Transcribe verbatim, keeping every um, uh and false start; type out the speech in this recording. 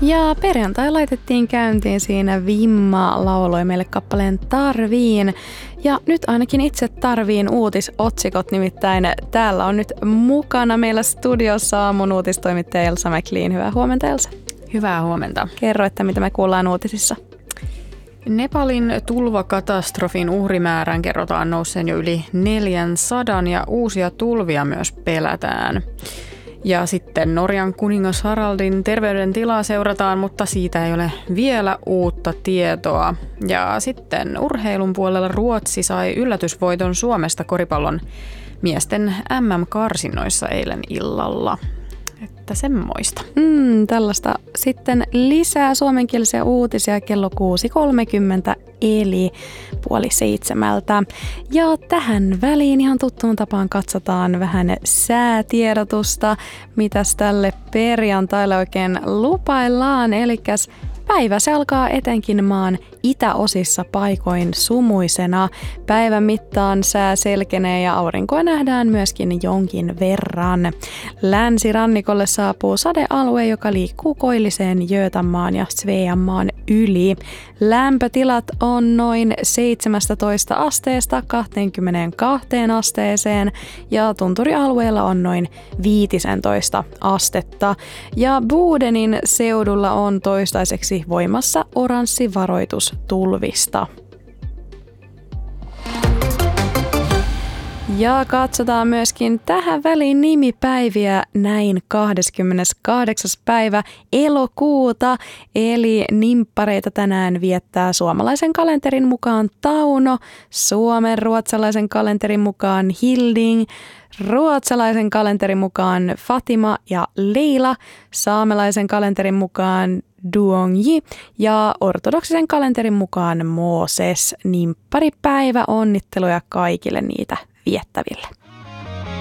Ja perjantai laitettiin käyntiin siinä. Vimma lauloi meille kappaleen Tarviin. Ja nyt ainakin itse tarviin uutisotsikot, nimittäin täällä on nyt mukana meillä studiossa aamun uutistoimittaja Elsa McLean. Hyvää huomenta, Elsa. Hyvää huomenta. Kerro, että mitä me kuullaan uutisissa. Nepalin tulvakatastrofin uhrimäärän kerrotaan nousseen jo yli neljänsadan ja uusia tulvia myös pelätään. Ja sitten Norjan kuningas Haraldin terveydentilaa seurataan, mutta siitä ei ole vielä uutta tietoa. Ja sitten urheilun puolella Ruotsi sai yllätysvoiton Suomesta koripallon miesten M M-karsinnoissa eilen illalla. Että semmoista. Mm, tällaista. Sitten lisää suomenkielisiä uutisia kello kuusi kolmekymmentä eli puoli seitsemältä. Ja tähän väliin ihan tuttuun tapaan katsotaan vähän säätiedotusta, mitäs tälle perjantaille oikein lupaillaan. Elikkäs päivä se alkaa etenkin maan itäosissa paikoin sumuisena. Päivän mittaan sää selkenee ja aurinkoa nähdään myöskin jonkin verran. Länsirannikolle saapuu sadealue, joka liikkuu koilliseen Götamaan ja Sveamaan yli. Lämpötilat on noin seitsemästätoista asteesta kaksikymmentäkaksi asteeseen ja tunturialueella on noin viisitoista astetta. Ja Bodenin seudulla on toistaiseksi voimassa oranssi varoitus tulvista. Ja katsotaan myöskin tähän väliin nimipäiviä näin kahdeskymmeneskahdeksas päivä elokuuta. Eli nimppareita tänään viettää suomalaisen kalenterin mukaan Tauno, suomen ruotsalaisen kalenterin mukaan Hilding, ruotsalaisen kalenterin mukaan Fatima ja Leila, saamelaisen kalenterin mukaan Duongji ja ortodoksisen kalenterin mukaan Mooses. Nimpparipäivä, onnitteluja kaikille niitä viettäville.